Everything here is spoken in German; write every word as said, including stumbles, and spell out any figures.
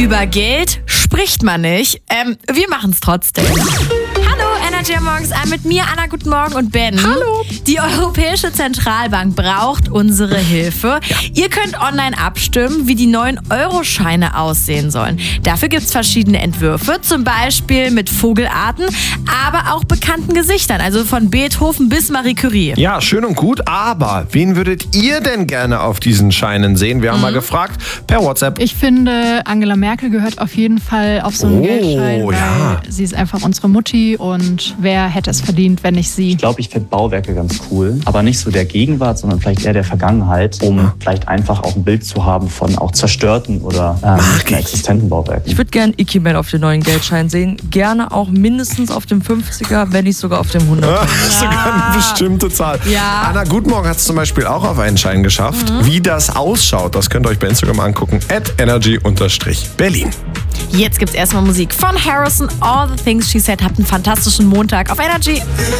Über Geld spricht man nicht. Ähm, wir machen es trotzdem. Hallo, Energy am Morgens an mit mir, Anna, guten Morgen und Ben. Hallo. Die Europäische Zentralbank braucht unsere Hilfe. Ja. Ihr könnt online abstimmen, wie die neuen Euroscheine aussehen sollen. Dafür gibt es verschiedene Entwürfe, zum Beispiel mit Vogelarten, aber auch bekannten Gesichtern, also von Beethoven bis Marie Curie. Ja, schön und gut, aber wen würdet ihr denn gerne auf diesen Scheinen sehen? Wir haben mhm. mal gefragt per WhatsApp. Ich finde, Angela Merkel gehört auf jeden Fall auf so einen oh, Geldschein, weil ja. sie ist einfach unsere Mutti und wer hätte es verdient, wenn nicht sie? Ich glaube, ich finde Bauwerke ganz cool, aber nicht so der Gegenwart, sondern vielleicht eher der Vergangenheit, um ja. vielleicht einfach auch ein Bild zu haben von auch zerstörten oder ähm, existenten Bauwerken. Ich würde gerne Ikiman auf den neuen Geldschein sehen, gerne auch mindestens auf dem fünfziger, wenn nicht sogar auf dem hunderter. Ja, das ist sogar eine bestimmte Zahl. Ja. Anna Gutmorgen hat es zum Beispiel auch auf einen Schein geschafft. Mhm. Wie das ausschaut, das könnt ihr euch bei Instagram angucken, at energy-berlin. Jetzt gibt's erstmal Musik von Harrison. All the Things She Said. Habt einen fantastischen Montag auf Energy.